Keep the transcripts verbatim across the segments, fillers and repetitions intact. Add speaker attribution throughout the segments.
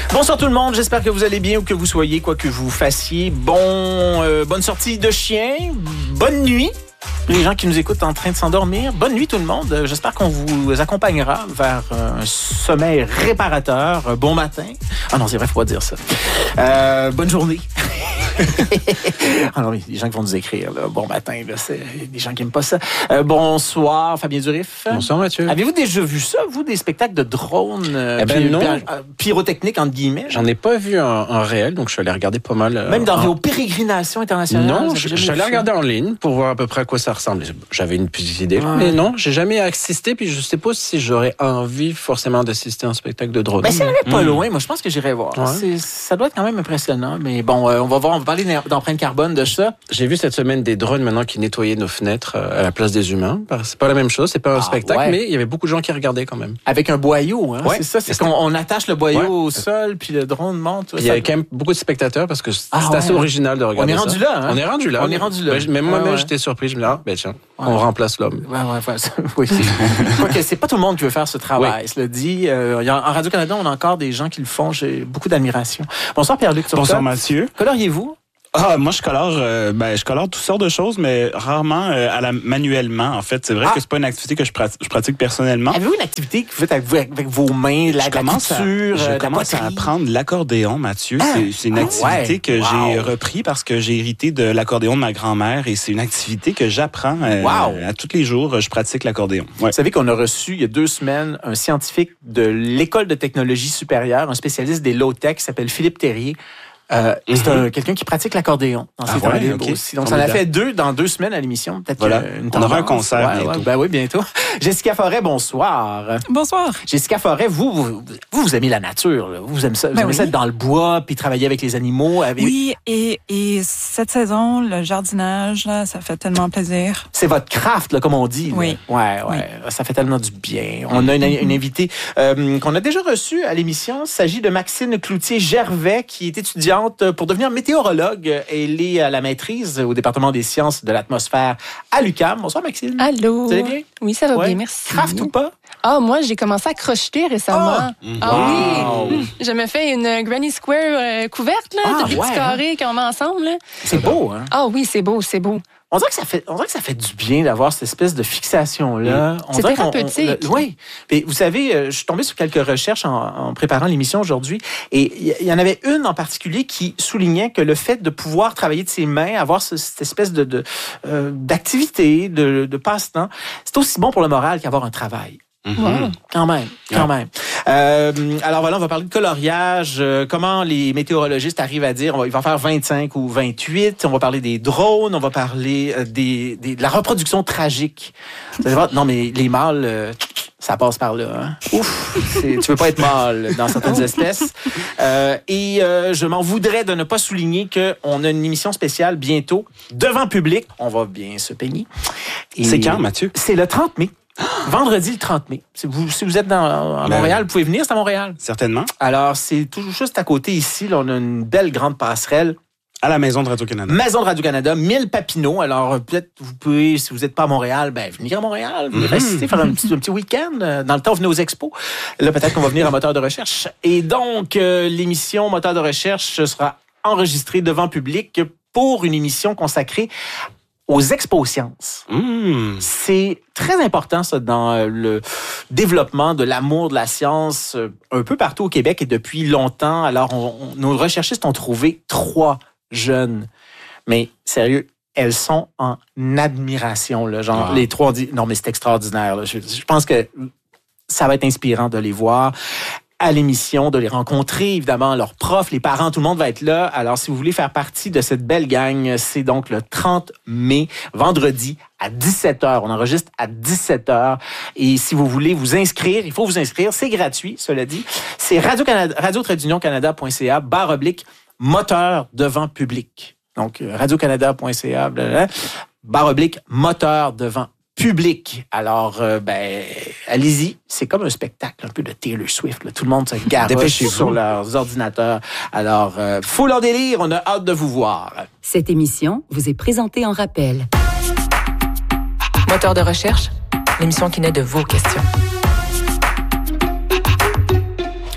Speaker 1: Bonsoir tout le monde, j'espère que vous allez bien où que vous soyez, quoi que vous fassiez. Bon, euh, bonne sortie de chien, bonne nuit. Les gens qui nous écoutent en train de s'endormir, bonne nuit tout le monde. J'espère qu'on vous accompagnera vers un sommeil réparateur. Bon matin. Ah non, c'est vrai, faut pas dire ça. Euh, bonne journée. Ah non, mais les gens qui vont nous écrire, là, bon matin, là, c'est des gens qui n'aiment pas ça. Euh, bonsoir, Fabien Durif.
Speaker 2: Bonsoir, Mathieu.
Speaker 1: Avez-vous déjà vu ça, vous, des spectacles de drones euh,
Speaker 2: eh ben,
Speaker 1: py-
Speaker 2: non.
Speaker 1: py- pyrotechniques, entre guillemets?
Speaker 2: J'en ai pas vu en, en réel, donc je suis allé regarder pas mal. Euh,
Speaker 1: Même dans
Speaker 2: en...
Speaker 1: vos pérégrinations internationales?
Speaker 2: Non, je, je suis allé regarder en ligne pour voir à peu près à quoi ça ressemble. J'avais une petite idée, ouais. mais non, j'ai jamais assisté, puis je sais pas si j'aurais envie forcément d'assister à un spectacle de drone.
Speaker 1: Ben, c'est allé pas
Speaker 2: mmh.
Speaker 1: loin, moi je pense que j'irai voir.
Speaker 2: Ouais.
Speaker 1: C'est, ça doit être quand même impressionnant, mais bon, euh, on va voir, on va parler d'empreinte carbone de ça.
Speaker 2: J'ai vu cette semaine des drones maintenant qui nettoyaient nos fenêtres euh, à la place des humains. C'est pas la même chose, c'est pas un ah, spectacle, ouais. mais il y avait beaucoup de gens qui regardaient quand même.
Speaker 1: Avec un boyau, hein?
Speaker 2: Ouais.
Speaker 1: C'est ça, c'est qu'on on attache le boyau
Speaker 2: ouais.
Speaker 1: au sol, puis le drone monte.
Speaker 2: Il y avait quand même beaucoup de spectateurs parce que c'est
Speaker 1: ah,
Speaker 2: assez
Speaker 1: ouais.
Speaker 2: original de regarder ça.
Speaker 1: On est rendu
Speaker 2: ça.
Speaker 1: là, hein?
Speaker 2: On est rendu là.
Speaker 1: On est rendu là.
Speaker 2: Ben, même moi-même,
Speaker 1: ouais, ouais.
Speaker 2: j'étais surpris. Je me dis, ah, ben tiens,
Speaker 1: ouais.
Speaker 2: on remplace l'homme.
Speaker 1: Ouais, ouais, ouais. Oui, c'est... okay, c'est pas tout le monde qui veut faire ce travail, oui. cela dit. Euh, en Radio-Canada, on a encore des gens qui le font. J'ai beaucoup d'admiration. Bonsoir, Pierre-Luc Turcotte.
Speaker 3: Bonsoir, Mathieu.
Speaker 1: Coloriez-vous?
Speaker 3: Ah, moi, je colore, euh, ben, je colore toutes sortes de choses, mais rarement euh, à la, manuellement, en fait. C'est vrai ah. que c'est pas une activité que je pratique, je pratique personnellement.
Speaker 1: Avez-vous une activité que vous faites avec, vous, avec vos mains, la,
Speaker 3: je commence
Speaker 1: la couture,
Speaker 3: à, Je
Speaker 1: la
Speaker 3: commence
Speaker 1: poterie.
Speaker 3: à apprendre l'accordéon, Mathieu. Ah. C'est, c'est une
Speaker 1: ah,
Speaker 3: activité
Speaker 1: ouais.
Speaker 3: que
Speaker 1: wow.
Speaker 3: j'ai repris parce que j'ai hérité de l'accordéon de ma grand-mère et c'est une activité que j'apprends euh,
Speaker 1: wow.
Speaker 3: à tous les jours. Je pratique l'accordéon. Ouais.
Speaker 1: Vous savez qu'on a reçu, il y a deux semaines, un scientifique de l'École de technologie supérieure, un spécialiste des low-tech qui s'appelle Philippe Terrier. Euh, mm-hmm. C'est un, quelqu'un qui pratique l'accordéon dans ses ah temps ouais, libres okay. aussi. Donc, ça en a fait deux dans deux semaines à l'émission. Peut-être
Speaker 3: voilà.
Speaker 1: une
Speaker 3: On aura un concert ouais, bientôt.
Speaker 1: Ouais, ben oui, bientôt. Jessica Forêt, bonsoir.
Speaker 4: Bonsoir.
Speaker 1: Jessica Forêt, vous, vous, vous, vous aimez la nature. Là. Vous aimez ça, vous ben aimez oui. ça être dans le bois puis travailler avec les animaux. Avec...
Speaker 4: Oui, et, et cette saison, le jardinage, là, ça fait tellement plaisir.
Speaker 1: C'est votre craft, là, comme on dit.
Speaker 4: Oui.
Speaker 1: Là. Ouais, ouais. Oui. Ça fait tellement du bien. On a une, une invitée euh, qu'on a déjà reçue à l'émission. Il s'agit de Maxine Cloutier-Gervais, qui est étudiante pour devenir météorologue. Elle est à la maîtrise au département des sciences de l'atmosphère à l'U Q A M. Bonsoir, Maxime.
Speaker 5: Allô.
Speaker 1: Ça va bien?
Speaker 5: Oui, ça va
Speaker 1: ouais.
Speaker 5: bien, merci.
Speaker 1: Craft ou pas?
Speaker 5: Ah, oh, moi, j'ai commencé à crocheter récemment.
Speaker 1: Oh!
Speaker 5: Ah
Speaker 1: wow.
Speaker 5: oui! Je me fais une Granny Square euh, couverte, là,
Speaker 1: ah,
Speaker 5: de
Speaker 1: ouais,
Speaker 5: petits carrés qu'on met ensemble. Là.
Speaker 1: C'est beau, hein?
Speaker 5: Ah oui, c'est beau, c'est beau.
Speaker 1: On dirait que ça fait, on dirait que ça fait du bien d'avoir cette espèce de fixation-là.
Speaker 5: On c'est thérapeutique.
Speaker 1: Oui. Mais vous savez, je suis tombé sur quelques recherches en, en préparant l'émission aujourd'hui, et il y en avait une en particulier qui soulignait que le fait de pouvoir travailler de ses mains, avoir ce, cette espèce de, de euh, d'activité, de, de passe-temps, c'est aussi bon pour le moral qu'avoir un travail.
Speaker 5: Mm-hmm. Wow.
Speaker 1: Quand même, quand ouais. même. Euh, alors voilà, on va parler de coloriage, euh, comment les météorologistes arrivent à dire, on va, il va faire vingt-cinq ou vingt-huit, on va parler des drones, on va parler euh, des, des, de la reproduction tragique. Vous allez voir, non mais les mâles, euh, ça passe par là. Hein? Ouf, c'est, tu veux pas être mâle dans certaines espèces. Euh, et euh, je m'en voudrais de ne pas souligner qu'on a une émission spéciale bientôt devant public. On va bien se peigner. Et
Speaker 3: c'est quand, Mathieu?
Speaker 1: C'est le trente mai. Vendredi le trente mai. Si vous, si vous êtes dans, à Montréal, vous pouvez venir, c'est à Montréal.
Speaker 3: Certainement.
Speaker 1: Alors, c'est tout juste à côté ici. Là, on a une belle grande passerelle.
Speaker 3: À la Maison de Radio-Canada.
Speaker 1: Maison de Radio-Canada, mille Papineau. Alors, peut-être, vous pouvez, si vous n'êtes pas à Montréal, ben, venir à Montréal, venez mm-hmm. rester, faire un petit, un petit week-end. Dans le temps, venez aux expos. Là, peut-être qu'on va venir à Moteur de recherche. Et donc, euh, l'émission Moteur de recherche sera enregistrée devant public pour une émission consacrée aux expos sciences.
Speaker 3: Mmh.
Speaker 1: C'est très important, ça, dans le développement de l'amour de la science un peu partout au Québec et depuis longtemps. Alors, on, on, nos recherchistes ont trouvé trois jeunes. Mais sérieux, elles sont en admiration. Là, genre, ah. les trois ont dit, non, mais c'est extraordinaire. Là. Je, je pense que ça va être inspirant de les voir à l'émission, de les rencontrer, évidemment, leurs profs, les parents, tout le monde va être là. Alors, si vous voulez faire partie de cette belle gang, c'est donc le trente mai, vendredi, à dix-sept heures. On enregistre à dix-sept heures. Et si vous voulez vous inscrire, il faut vous inscrire. C'est gratuit, cela dit. C'est radio-canada, radio-canada point c a, barre oblique, moteur devant public. Donc, radio-canada.ca, barre oblique, moteur devant public. Alors, euh, ben, allez-y. C'est comme un spectacle un peu de Taylor Swift. Là. Tout le monde se garoche sur leurs ordinateurs. Alors, euh, faut leur délire. On a hâte de vous voir.
Speaker 6: Cette émission vous est présentée en rappel.
Speaker 7: Moteur de recherche, l'émission qui naît de vos questions.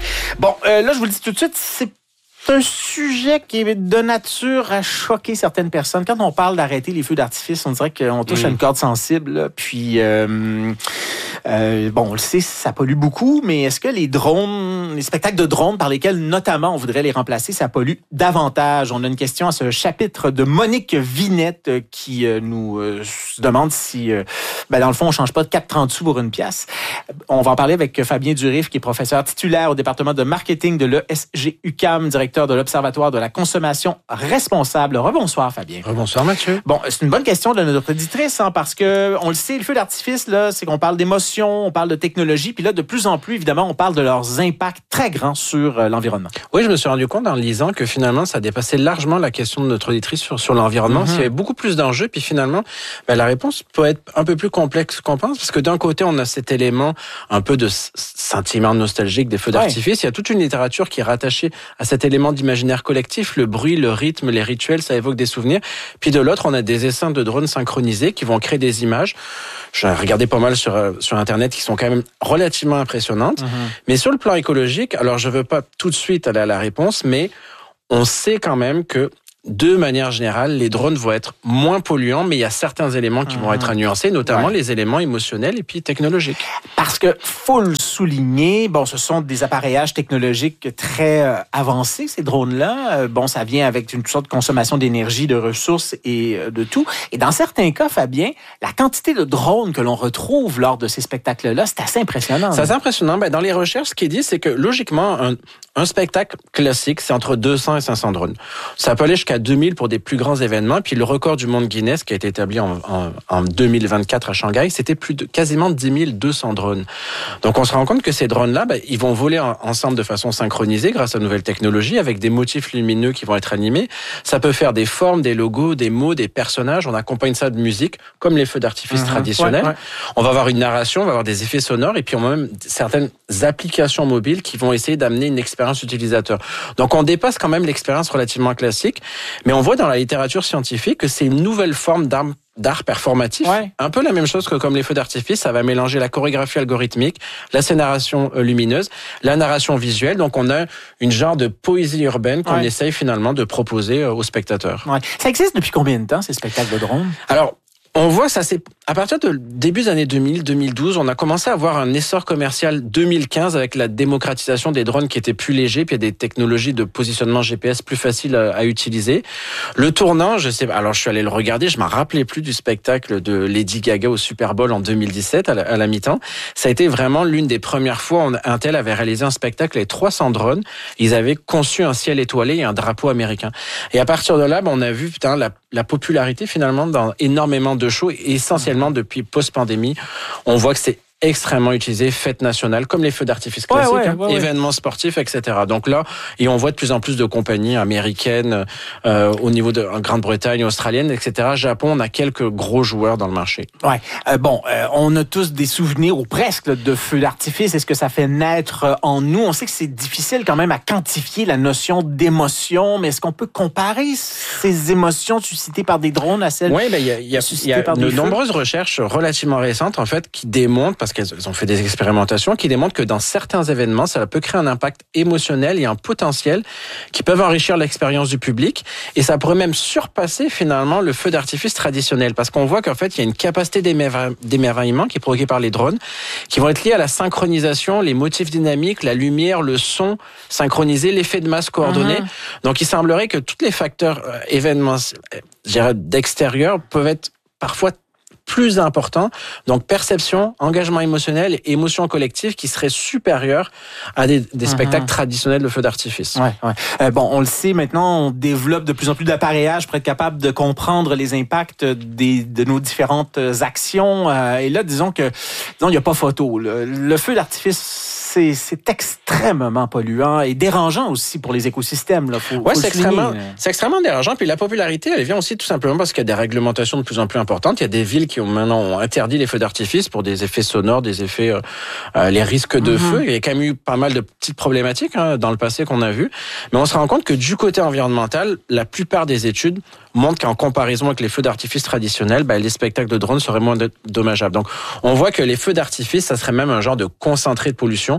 Speaker 1: Bon, euh, là, je vous le dis tout de suite, c'est un sujet qui est de nature à choquer certaines personnes. Quand on parle d'arrêter les feux d'artifice, on dirait qu'on touche mmh. à une corde sensible. Là. Puis, euh, euh, bon, on le sait, ça pollue beaucoup, mais est-ce que les drones, les spectacles de drones par lesquels, notamment, on voudrait les remplacer, ça pollue davantage? On a une question à ce chapitre de Monique Vinette qui euh, nous euh, demande si, euh, ben, dans le fond, on ne change pas de quatre trente sous pour une pièce. On va en parler avec Fabien Durif, qui est professeur titulaire au département de marketing de l'E S G U Q A M, directeur de l'Observatoire de la consommation responsable. Rebonsoir, Fabien.
Speaker 2: Rebonsoir, Mathieu.
Speaker 1: Bon, c'est une bonne question de notre auditrice, hein, parce que on le sait, le feu d'artifice, là, c'est qu'on parle d'émotion, on parle de technologie, puis là, de plus en plus, évidemment, on parle de leurs impacts très grands sur euh, l'environnement.
Speaker 2: Oui, je me suis rendu compte en lisant que finalement, ça dépassait largement la question de notre auditrice sur, sur l'environnement. Mm-hmm. S'il y avait beaucoup plus d'enjeux, puis finalement, ben, la réponse peut être un peu plus complexe qu'on pense, parce que d'un côté, on a cet élément un peu de sentiment nostalgique des feux d'artifice. Ouais. Il y a toute une littérature qui est rattachée à cet élément d'imaginaire collectif, le bruit, le rythme, les rituels, ça évoque des souvenirs. Puis de l'autre, on a des essaims de drones synchronisés qui vont créer des images. J'ai regardé pas mal sur, sur Internet qui sont quand même relativement impressionnantes. Mm-hmm. Mais sur le plan écologique, alors je veux pas tout de suite aller à la réponse, mais on sait quand même que de manière générale, les drones vont être moins polluants, mais il y a certains éléments qui mmh. vont être à nuancer, notamment ouais. les éléments émotionnels et puis technologiques.
Speaker 1: Parce que, faut le souligner, bon, ce sont des appareillages technologiques très euh, avancés, ces drones-là. Euh, bon, ça vient avec une sorte de consommation d'énergie, de ressources et euh, de tout. Et dans certains cas, Fabien, la quantité de drones que l'on retrouve lors de ces spectacles-là, c'est assez impressionnant.
Speaker 2: C'est assez impressionnant. Ben, dans les recherches, ce qui est dit, c'est que logiquement, un, un spectacle classique, c'est entre deux cents et cinq cents drones. Ça peut aller jusqu'à deux mille pour des plus grands événements. Puis le record du monde Guinness qui a été établi en, en, en deux mille vingt-quatre à Shanghai, c'était plus de quasiment dix mille deux cents drones. Donc on se rend compte que ces drones-là, ben, ils vont voler en, ensemble de façon synchronisée grâce à de nouvelles technologies avec des motifs lumineux qui vont être animés. Ça peut faire des formes, des logos, des mots, des personnages. On accompagne ça de musique, comme les feux d'artifice mmh, traditionnels. Ouais, ouais. On va avoir une narration, on va avoir des effets sonores et puis on a même certaines applications mobiles qui vont essayer d'amener une expérience utilisateur. Donc on dépasse quand même l'expérience relativement classique. Mais on voit dans la littérature scientifique que c'est une nouvelle forme d'art, d'art performatif. Ouais. Un peu la même chose que comme les feux d'artifice, ça va mélanger la chorégraphie algorithmique, la scénaration lumineuse, la narration visuelle. Donc on a une genre de poésie urbaine qu'on ouais. essaye finalement de proposer aux spectateurs.
Speaker 1: Ouais. Ça existe depuis combien de temps, ces spectacles de drones?
Speaker 2: Alors, on voit ça, c'est à partir de début des années deux mille, deux mille douze, on a commencé à avoir un essor commercial deux mille quinze avec la démocratisation des drones qui étaient plus légers, puis il y a des technologies de positionnement G P S plus faciles à, à utiliser. Le tournant, je sais, alors je suis allé le regarder, je m'en rappelais plus du spectacle de Lady Gaga au Super Bowl en deux mille dix-sept à la, à la mi-temps. Ça a été vraiment l'une des premières fois où Intel avait réalisé un spectacle avec trois cents drones. Ils avaient conçu un ciel étoilé et un drapeau américain. Et à partir de là, ben, on a vu putain la, la popularité finalement dans énormément de de shows, et essentiellement depuis post-pandémie, on voit que c'est extrêmement utilisé, fêtes nationales, comme les feux d'artifice classiques, ouais, ouais, ouais, hein, ouais. événements sportifs, et cetera. Donc là, et on voit de plus en plus de compagnies américaines, euh, au niveau de Grande-Bretagne, australienne, et cetera. Japon, on a quelques gros joueurs dans le marché.
Speaker 1: Ouais. Euh, bon, euh, on a tous des souvenirs, ou presque, de feux d'artifice. Est-ce que ça fait naître en nous? On sait que c'est difficile quand même à quantifier la notion d'émotion, mais est-ce qu'on peut comparer ces émotions suscitées par des drones à celles
Speaker 2: oui, ben, y a, y a, suscitées y a par des feux? Il y a de nombreuses recherches relativement récentes, en fait, qui démontrent, parce qu'elles ont fait des expérimentations qui démontrent que dans certains événements, ça peut créer un impact émotionnel et un potentiel qui peuvent enrichir l'expérience du public, et ça pourrait même surpasser finalement le feu d'artifice traditionnel, parce qu'on voit qu'en fait, il y a une capacité d'émerveillement qui est provoquée par les drones, qui vont être liés à la synchronisation, les motifs dynamiques, la lumière, le son synchronisé, l'effet de masse coordonné. Mmh. Donc il semblerait que tous les facteurs euh, événements, je dirais, d'extérieur peuvent être parfois plus important, donc perception, engagement émotionnel et émotion collective qui serait supérieure à des, des spectacles mmh. traditionnels de feux d'artifice.
Speaker 1: Ouais, ouais. Euh, bon, on le sait maintenant, on développe de plus en plus d'appareillages pour être capable de comprendre les impacts des, de nos différentes actions. Euh, et là, disons que, disons, il n'y a pas photo. Le, le feu d'artifice, c'est, c'est extrêmement polluant et dérangeant aussi pour les écosystèmes. Là. Faut,
Speaker 2: ouais,
Speaker 1: faut
Speaker 2: c'est extrêmement, c'est extrêmement dérangeant. Puis la popularité, elle vient aussi tout simplement parce qu'il y a des réglementations de plus en plus importantes. Il y a des villes qui ont maintenant ont interdit les feux d'artifice pour des effets sonores, des effets, euh, euh, les risques de mm-hmm. feu. Il y a quand même eu pas mal de petites problématiques hein, dans le passé qu'on a vu. Mais on se rend compte que du côté environnemental, la plupart des études montrent qu'en comparaison avec les feux d'artifice traditionnels, ben, les spectacles de drones seraient moins dommageables. Donc, on voit que les feux d'artifice, ça serait même un genre de concentré de pollution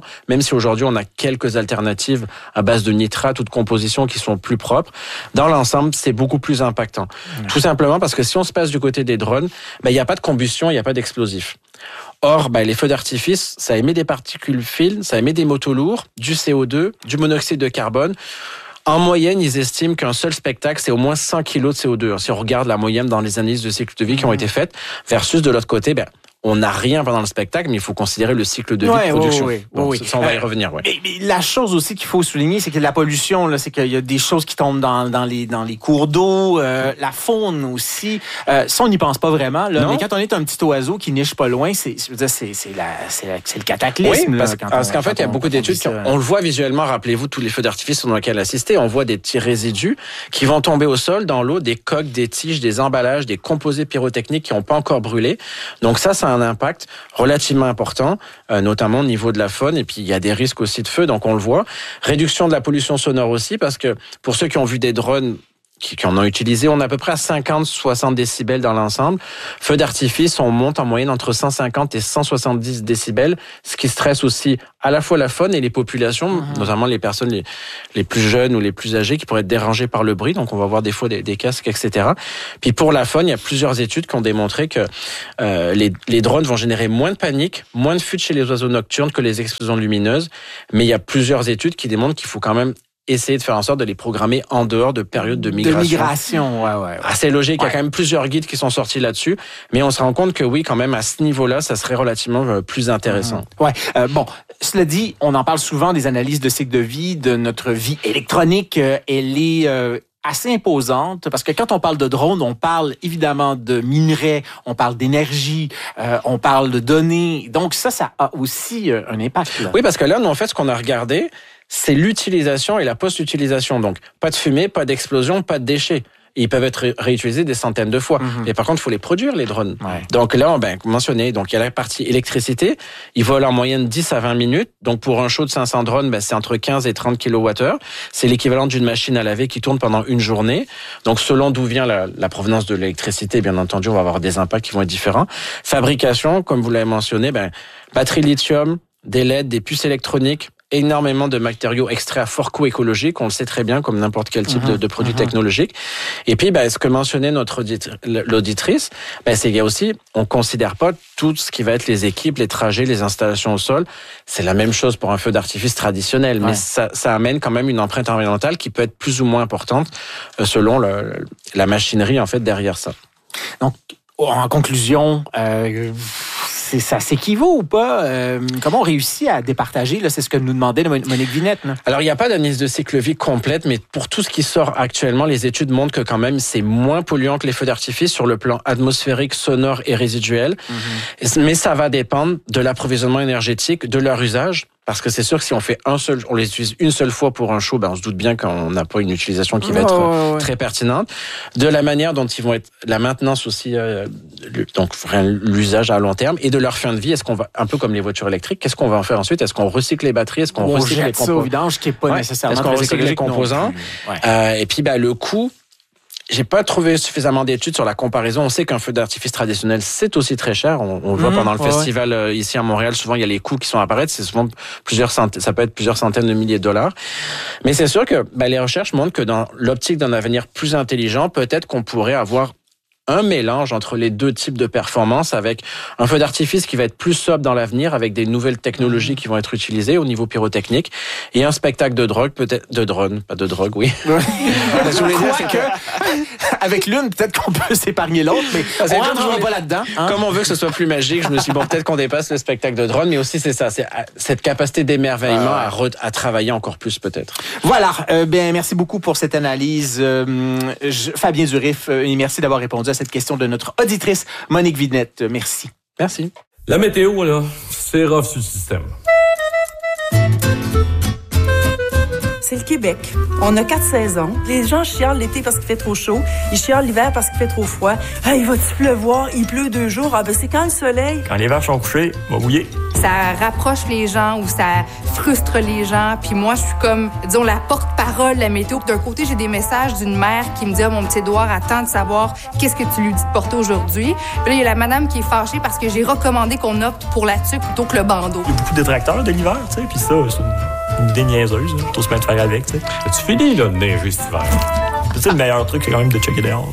Speaker 2: même si aujourd'hui on a quelques alternatives à base de nitrate ou de compositions qui sont plus propres. Dans l'ensemble, c'est beaucoup plus impactant. Mmh. Tout simplement parce que si on se passe du côté des drones, ben, il n'y a pas de combustion, il n'y a pas d'explosif. Or, ben, les feux d'artifice, ça émet des particules fines, ça émet des métaux lourds, du C O deux, du monoxyde de carbone. En moyenne, ils estiment qu'un seul spectacle, c'est au moins cent kilos de C O deux. Si on regarde la moyenne dans les analyses de cycle de vie qui ont été faites, versus de l'autre côté, ben, on n'a rien pendant le spectacle, mais il faut considérer le cycle de vie
Speaker 1: ouais,
Speaker 2: de production.
Speaker 1: Oui, oui,
Speaker 2: bon,
Speaker 1: oui.
Speaker 2: Ça, on va y revenir. Ouais.
Speaker 1: Mais, mais la chose aussi qu'il faut souligner, c'est que la pollution, là, c'est qu'il y a des choses qui tombent dans, dans, les, dans les cours d'eau, euh, la faune aussi. Euh, ça, on n'y pense pas vraiment. Là, mais quand on est un petit oiseau qui niche pas loin, c'est, je veux dire, c'est, c'est, la, c'est, la, c'est le cataclysme.
Speaker 2: Oui, parce,
Speaker 1: là, quand
Speaker 2: parce
Speaker 1: on,
Speaker 2: qu'en fait, il y a beaucoup d'études. Qui, on le voit visuellement, rappelez-vous, tous les feux d'artifice dans lesquels assister, on voit des petits résidus qui vont tomber au sol, dans l'eau, des coques, des tiges, des emballages, des composés pyrotechniques qui n'ont pas encore brûlé. Donc ça, ça a un impact relativement important, euh, notamment au niveau de la faune. Et puis, il y a des risques aussi de feu, donc on le voit. Réduction de la pollution sonore aussi, parce que pour ceux qui ont vu des drones qui, qui en ont utilisé, on est à peu près à cinquante à soixante décibels dans l'ensemble. Feux d'artifice, on monte en moyenne entre cent cinquante et cent soixante-dix décibels, ce qui stresse aussi à la fois la faune et les populations, mmh. notamment les personnes les, les plus jeunes ou les plus âgées qui pourraient être dérangées par le bruit. Donc, on va voir des fois des, des casques, et cetera. Puis pour la faune, il y a plusieurs études qui ont démontré que euh, les, les drones vont générer moins de panique, moins de fuite chez les oiseaux nocturnes que les explosions lumineuses. Mais il y a plusieurs études qui démontrent qu'il faut quand même essayer de faire en sorte de les programmer en dehors de périodes de migration.
Speaker 1: De migration, ouais, ouais. ouais.
Speaker 2: Assez logique.
Speaker 1: Ouais.
Speaker 2: Il y a quand même plusieurs guides qui sont sortis là-dessus. Mais on se rend compte que oui, quand même, à ce niveau-là, ça serait relativement plus intéressant.
Speaker 1: Mmh. Ouais. Euh, bon, cela dit, on en parle souvent des analyses de cycle de vie, de notre vie électronique. Euh, elle est... Euh, assez imposante, parce que quand on parle de drone, on parle évidemment de minerais, on parle d'énergie, euh, on parle de données. Donc ça, ça a aussi euh, un impact. Là.
Speaker 2: Oui, parce que là, nous, en fait, ce qu'on a regardé, c'est l'utilisation et la post-utilisation. Donc, pas de fumée, pas d'explosion, pas de déchets. Ils peuvent être ré- réutilisés des centaines de fois. Mm-hmm. Mais par contre, il faut les produire, les drones. Ouais. Donc là, on ben, mentionné, donc il y a la partie électricité. Ils volent en moyenne dix à vingt minutes. Donc pour un show de cinq cents drones, ben, c'est entre quinze et trente kilowattheures. C'est l'équivalent d'une machine à laver qui tourne pendant une journée. Donc selon d'où vient la, la provenance de l'électricité, bien entendu, on va avoir des impacts qui vont être différents. Fabrication, comme vous l'avez mentionné, ben, batterie lithium, des L E D, des puces électroniques, énormément de matériaux extraits à fort coût écologique, on le sait très bien, comme n'importe quel type mmh, de, de produit mmh. technologique. Et puis, ben, ce que mentionnait notre audit- l'auditrice, ben, c'est qu'il y a aussi, on considère pas tout ce qui va être les équipes, les trajets, les installations au sol. C'est la même chose pour un feu d'artifice traditionnel, ouais. mais ça, ça amène quand même une empreinte environnementale qui peut être plus ou moins importante selon le, la machinerie, en fait, derrière ça.
Speaker 1: Donc, en conclusion, euh, c'est, ça s'équivaut ou pas? Euh, comment on réussit à départager? Là, c'est ce que nous demandait Monique Vinette. Là.
Speaker 2: Alors, il n'y a pas d'analyse de cycle vie complète, mais pour tout ce qui sort actuellement, les études montrent que quand même, c'est moins polluant que les feux d'artifice sur le plan atmosphérique, sonore et résiduel. Mm-hmm. Mais ça va dépendre de l'approvisionnement énergétique, de leur usage. Parce que c'est sûr que si on fait un seul, on les utilise une seule fois pour un show, ben on se doute bien qu'on n'a pas une utilisation qui va être oh, ouais. très pertinente. De la manière dont ils vont être, la maintenance aussi, euh, donc l'usage à long terme, et de leur fin de vie. Est-ce qu'on va, un peu comme les voitures électriques, qu'est-ce qu'on va en faire ensuite? Est-ce qu'on recycle les batteries? Est-ce qu'on
Speaker 1: on
Speaker 2: recycle les composants?
Speaker 1: Au vidange, qui est pas ouais. nécessairement.
Speaker 2: Est-ce qu'on recycle les composants? Ouais. Euh, et puis, ben le coût. J'ai pas trouvé suffisamment d'études sur la comparaison. On sait qu'un feu d'artifice traditionnel, c'est aussi très cher. On, on le voit mmh, pendant le ouais, festival ouais. ici à Montréal. Souvent, il y a les coûts qui sont apparaître. C'est souvent plusieurs centaines, ça peut être plusieurs centaines de milliers de dollars. Mais c'est sûr que ben, les recherches montrent que dans l'optique d'un avenir plus intelligent, peut-être qu'on pourrait avoir un mélange entre les deux types de performances avec un feu d'artifice qui va être plus sobre dans l'avenir avec des nouvelles technologies qui vont être utilisées au niveau pyrotechnique et un spectacle de drogue, peut-être, de drone, pas de drogue, oui. Ouais.
Speaker 1: Je voulais dire, c'est que, avec l'une, peut-être qu'on peut s'épargner l'autre, mais on rentrera pas là-dedans. Hein?
Speaker 2: Comme on veut que ce soit plus magique, je me suis dit, bon, peut-être qu'on dépasse le spectacle de drone, mais aussi c'est ça, c'est cette capacité d'émerveillement ah ouais. à, re, à travailler encore plus, peut-être.
Speaker 1: Voilà. Euh, bien, merci beaucoup pour cette analyse. Euh, je, Fabien Durif, euh, et merci d'avoir répondu à cette question de notre auditrice Monique Vinette. Merci.
Speaker 2: Merci.
Speaker 7: La météo, là, c'est rough sur le système. c'est le Québec. On a quatre saisons. Les gens chialent l'été parce qu'il fait trop chaud. Ils chialent l'hiver parce qu'il fait trop froid. Ah, il va-tu pleuvoir? Il pleut deux jours. Ah, ben c'est quand le soleil?
Speaker 8: Quand les vaches sont couchées, on va mouiller.
Speaker 9: Ça rapproche les gens ou ça frustre les gens. Puis moi, je suis comme, disons, la porte-parole de la météo. D'un côté, j'ai des messages d'une mère qui me dit « Ah, mon petit Édouard attend de savoir qu'est-ce que tu lui dis de porter aujourd'hui. » Puis là, il y a la madame qui est fâchée parce que j'ai recommandé qu'on opte pour la tuque plutôt que le bandeau.
Speaker 8: Il y a beaucoup de détracteurs de l'hiver, tu sais, puis ça, c'est une, une idée niaiseuse. Hein. Tout se met de faire avec, tu sais. Tu finis, là, de neiger cet hiver. Tu sais, le meilleur truc, c'est quand même de checker dehors.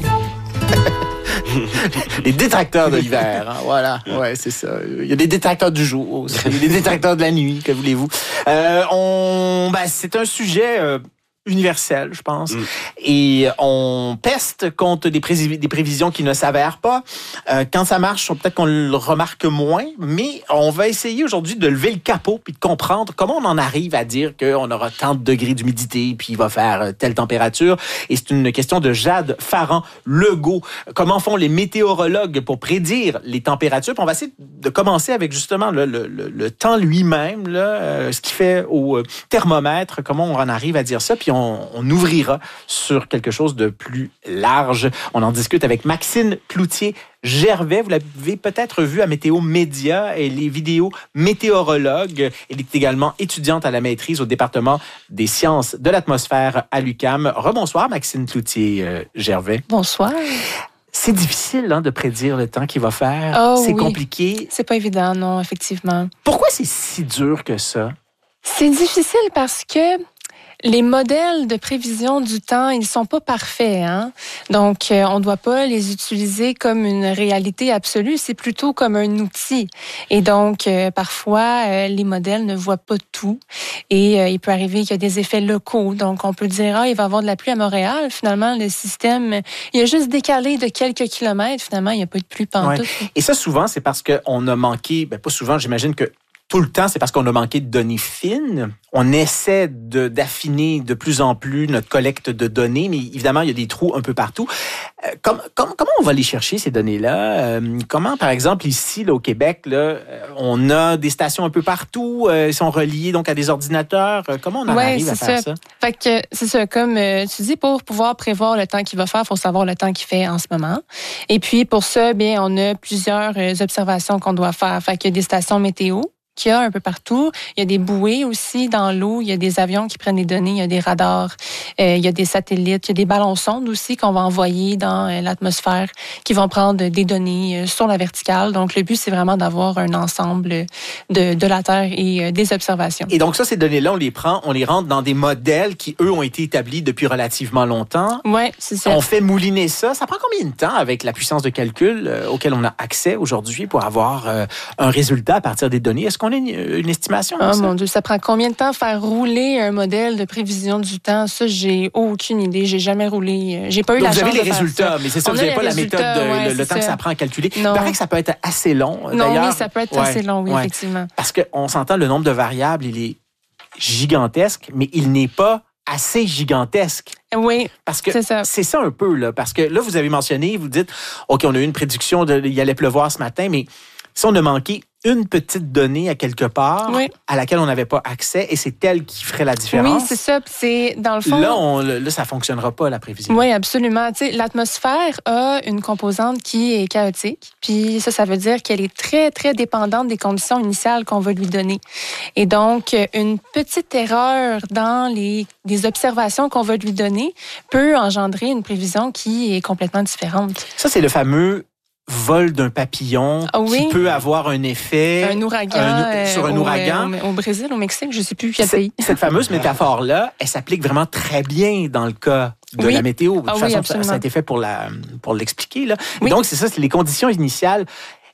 Speaker 1: Les détracteurs de l'hiver, hein, voilà, ouais, c'est ça. Il y a des détracteurs du jour aussi, il y a des détracteurs de la nuit, que voulez-vous. Euh, on, ben, c'est un sujet euh, universel, je pense, mm. et on peste contre des, pré- des prévisions qui ne s'avèrent pas. Euh, quand ça marche, peut-être qu'on le remarque moins, mais on va essayer aujourd'hui de lever le capot puis de comprendre comment on en arrive à dire qu'on aura tant de degrés d'humidité puis il va faire telle température. Et c'est une question de Jade Farran-Legault. Comment font les météorologues pour prédire les températures? Puis on va essayer de commencer avec justement le, le, le, le temps lui-même, là, euh, ce qui fait au thermomètre, comment on en arrive à dire ça. Puis on, on ouvrira sur quelque chose de plus large. On en discute avec Maxine Cloutier-Gervais. Vous l'avez peut-être vu à Météo Média. Elle est vidéo météorologue. Elle est également étudiante à la maîtrise au département des sciences de l'atmosphère à l'U Q A M. Rebonsoir, Maxine Cloutier-Gervais.
Speaker 5: Bonsoir.
Speaker 1: C'est difficile hein, de prédire le temps qu'il va faire.
Speaker 5: Oh,
Speaker 1: c'est
Speaker 5: oui.
Speaker 1: compliqué.
Speaker 5: C'est pas évident, non, effectivement.
Speaker 1: Pourquoi c'est si dur que ça?
Speaker 5: C'est difficile parce que les modèles de prévision du temps, ils sont pas parfaits, hein. Donc, euh, on ne doit pas les utiliser comme une réalité absolue. C'est plutôt comme un outil. Et donc, euh, parfois, euh, les modèles ne voient pas tout. Et euh, il peut arriver qu'il y a des effets locaux. Donc, on peut dire, ah, il va y avoir de la pluie à Montréal. Finalement, le système, il a juste décalé de quelques kilomètres. Finalement, il n'y a pas de pluie pantoute.
Speaker 1: Ouais. Et ça, souvent, c'est parce qu'on a manqué, ben pas souvent, j'imagine que tout le temps, c'est parce qu'on a manqué de données fines. On essaie de, d'affiner de plus en plus notre collecte de données, mais évidemment, il y a des trous un peu partout. Euh, comme, comme, comment on va les chercher, ces données-là? Euh, comment, par exemple, ici, là, au Québec, là, on a des stations un peu partout, euh, ils sont reliés donc à des ordinateurs. Comment on en
Speaker 5: ouais,
Speaker 1: arrive à faire ça? ça?
Speaker 5: Fait que c'est ça, comme euh, tu dis, pour pouvoir prévoir le temps qu'il va faire, il faut savoir le temps qu'il fait en ce moment. Et puis, pour ça, bien, on a plusieurs euh, observations qu'on doit faire. Fait qu'il y a des stations météo qu'il y a un peu partout. Il y a des bouées aussi dans l'eau. Il y a des avions qui prennent des données. Il y a des radars. Euh, il y a des satellites. Il y a des ballons sondes aussi qu'on va envoyer dans euh, l'atmosphère qui vont prendre des données euh, sur la verticale. Donc, le but, c'est vraiment d'avoir un ensemble de, de la Terre et euh, des observations.
Speaker 1: Et donc, ça, ces données-là, on les prend, on les rentre dans des modèles qui, eux, ont été établis depuis relativement longtemps.
Speaker 5: Oui, c'est ça.
Speaker 1: On fait mouliner ça. Ça prend combien de temps avec la puissance de calcul euh, auquel on a accès aujourd'hui pour avoir euh, un résultat à partir des données? Est-ce qu'on a une, une estimation?
Speaker 5: Oh
Speaker 1: ça?
Speaker 5: mon Dieu, ça prend combien de temps faire rouler un modèle de prévision du temps? Ça, j'ai aucune idée. J'ai jamais roulé. J'ai pas eu
Speaker 1: Donc
Speaker 5: la
Speaker 1: vous
Speaker 5: chance
Speaker 1: avez les
Speaker 5: de
Speaker 1: résultats,
Speaker 5: faire ça.
Speaker 1: mais c'est ça,
Speaker 5: On
Speaker 1: vous
Speaker 5: a
Speaker 1: n'avez pas la méthode, de,
Speaker 5: ouais,
Speaker 1: le, le temps
Speaker 5: ça.
Speaker 1: que ça prend à calculer.
Speaker 5: Non.
Speaker 1: Il paraît que ça peut être assez long.
Speaker 5: Non,
Speaker 1: d'ailleurs.
Speaker 5: oui, ça peut être
Speaker 1: ouais,
Speaker 5: assez long, oui,
Speaker 1: ouais.
Speaker 5: effectivement.
Speaker 1: Parce qu'on s'entend, le nombre de variables, il est gigantesque, mais il n'est pas assez gigantesque.
Speaker 5: Oui,
Speaker 1: parce que
Speaker 5: c'est ça.
Speaker 1: C'est ça un peu, là. Parce que là, vous avez mentionné, vous dites, OK, on a eu une prédiction, de, il allait pleuvoir ce matin, mais si on a manqué une petite donnée à quelque part, oui, à laquelle on n'avait pas accès, et c'est elle qui ferait la différence.
Speaker 5: Oui, c'est ça. C'est dans le fond.
Speaker 1: Là, on, là ça fonctionnera pas, la prévision.
Speaker 5: Oui, absolument. Tu sais, l'atmosphère a une composante qui est chaotique. Puis ça, ça veut dire qu'elle est très, très dépendante des conditions initiales qu'on va lui donner. Et donc, une petite erreur dans les, les observations qu'on va lui donner peut engendrer une prévision qui est complètement différente.
Speaker 1: Ça, c'est le fameux vol d'un papillon
Speaker 5: ah oui?
Speaker 1: qui peut avoir un effet
Speaker 5: un ouragan
Speaker 1: un, sur un
Speaker 5: au,
Speaker 1: ouragan
Speaker 5: au, au Brésil, au Mexique, je ne sais plus quel
Speaker 1: cette,
Speaker 5: pays.
Speaker 1: Cette fameuse métaphore là, elle s'applique vraiment très bien dans le cas de
Speaker 5: oui.
Speaker 1: la météo. De toute
Speaker 5: ah
Speaker 1: façon,
Speaker 5: oui,
Speaker 1: ça, ça a été fait pour la pour l'expliquer là.
Speaker 5: Oui.
Speaker 1: Donc c'est ça, c'est les conditions initiales.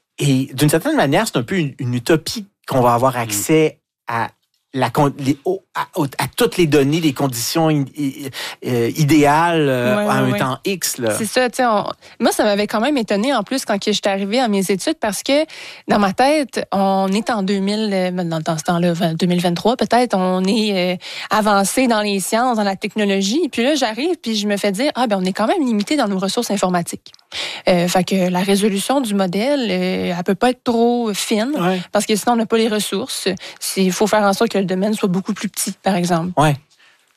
Speaker 1: Et d'une certaine manière, c'est un peu une, une utopie qu'on va avoir accès à La, les, à, à toutes les données, les conditions in, euh, idéales euh,
Speaker 5: ouais,
Speaker 1: à un
Speaker 5: ouais.
Speaker 1: temps X. Là.
Speaker 5: C'est ça, tu sais. Moi, ça m'avait quand même étonnée en plus quand j'étais arrivée à mes études parce que dans ma tête, on est en deux mille, dans, dans ce temps-là, deux mille vingt-trois peut-être, on est euh, avancé dans les sciences, dans la technologie. Puis là, j'arrive puis je me fais dire, ah ben on est quand même limité dans nos ressources informatiques. Euh, fait que la résolution du modèle, euh, elle peut pas être trop fine
Speaker 1: ouais.
Speaker 5: parce que sinon on n'a pas les ressources. Il faut faire en sorte que le domaine soit beaucoup plus petit, par exemple.
Speaker 1: Ouais.